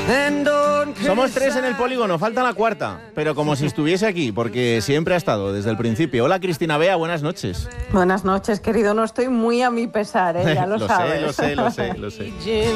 Somos 3 en el polígono, falta la cuarta, pero como si estuviese aquí, porque siempre ha estado desde el principio. Hola Cristina Bea, buenas noches. Buenas noches, querido, no estoy muy a mi pesar, ya lo sabes. Lo sé.